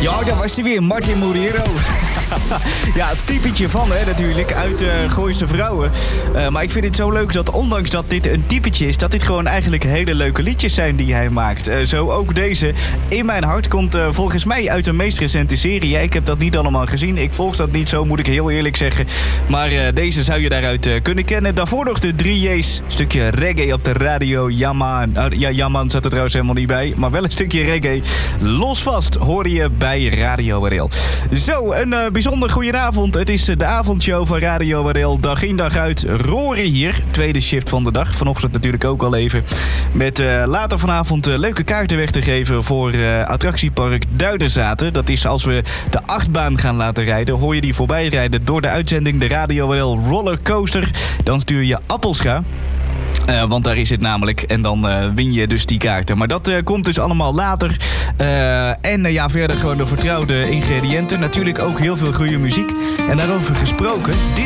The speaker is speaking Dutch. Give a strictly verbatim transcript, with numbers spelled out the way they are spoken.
Ja, daar was hij weer, Martin Moreiro. Ja, het typetje van, hè, natuurlijk, uit uh, Gooise Vrouwen. Uh, maar ik vind het zo leuk dat, ondanks dat dit een typetje is, dat dit gewoon eigenlijk hele leuke liedjes zijn die hij maakt. Uh, zo ook deze. In mijn hart komt uh, volgens mij uit de meest recente serie. Ja, ik heb dat niet allemaal gezien. Ik volg dat niet zo, moet ik heel eerlijk zeggen. Maar uh, deze zou je daaruit uh, kunnen kennen. Daarvoor nog de drie J's. Stukje reggae op de radio. Jaman. Uh, ja, Jaman zat er trouwens helemaal niet bij. Maar wel een stukje reggae. Los vast hoorde je bij Radio R L. Zo, een uh, bijzonder goedenavond. Het is de avondshow van Radio R L. Dag in dag uit. Roren hier. Tweede shift van de dag. Vanochtend natuurlijk ook al even. Met uh, later vanavond uh, leuke kaarten weg te geven voor uh, attractiepark Duiderzaten. Dat is als we de achtbaan gaan laten rijden. Hoor je die voorbij rijden door de uitzending de Radio R L Rollercoaster. Dan stuur je Appelscha. Uh, want daar is het namelijk. En dan uh, win je dus die kaarten. Maar dat uh, komt dus allemaal later. Uh, en uh, ja, verder gewoon de vertrouwde ingrediënten. Natuurlijk ook heel veel goede muziek. En daarover gesproken. Dit